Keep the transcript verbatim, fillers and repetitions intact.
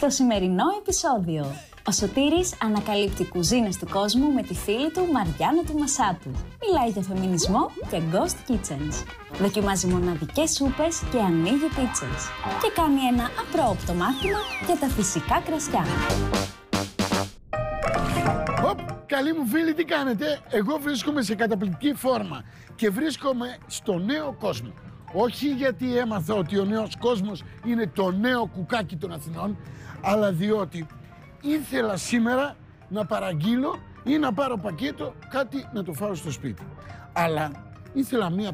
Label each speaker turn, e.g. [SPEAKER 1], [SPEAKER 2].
[SPEAKER 1] Στο σημερινό επεισόδιο, ο Σωτήρης ανακαλύπτει κουζίνες του κόσμου με τη φίλη του Μαριάννα του Μασάτου. Μιλάει για φεμινισμό και ghost kitchens. Δοκιμάζει μοναδικές σούπες και ανοίγει πίτσες. Και κάνει ένα απρόοπτο μάθημα για τα φυσικά κρασιά.
[SPEAKER 2] Οπ, καλοί μου φίλοι, τι κάνετε? Εγώ βρίσκομαι σε καταπληκτική φόρμα και βρίσκομαι στο νέο κόσμο. Όχι γιατί έμαθα ότι ο νέος κόσμος είναι το νέο κουκάκι των Αθηνών, αλλά διότι ήθελα σήμερα να παραγγείλω ή να πάρω πακέτο κάτι να το φάω στο σπίτι. Αλλά ήθελα μία